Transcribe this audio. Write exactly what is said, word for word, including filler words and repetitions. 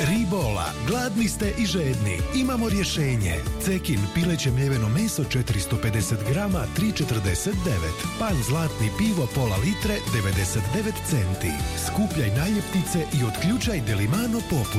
Ribola, gladni ste i žedni. Imamo rješenje. Cekin pileće mljeveno meso četiristo pedeset grama tri četrdeset devet. Pan zlatni pivo pola litre devedeset devet centi. Skupljaj naljepnice i otključaj Delimano popust.